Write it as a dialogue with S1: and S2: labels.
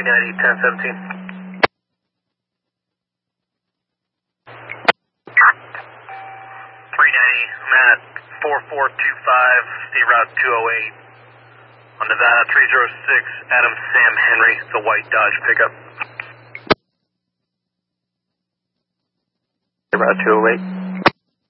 S1: 390, 1017. 390, I'm at 4425, state route 208 on Nevada 306, Adam Sam Henry, the white Dodge pickup. Route 208.